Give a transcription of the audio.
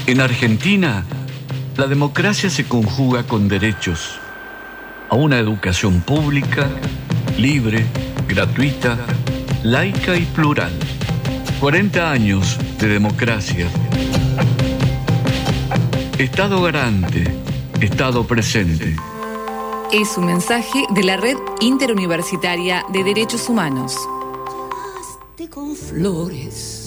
En Argentina, la democracia se conjuga con derechos a una educación pública, libre, gratuita, laica y plural. 40 años de democracia. Estado garante, Estado presente. Es un mensaje de la Red Interuniversitaria de Derechos Humanos. Con flores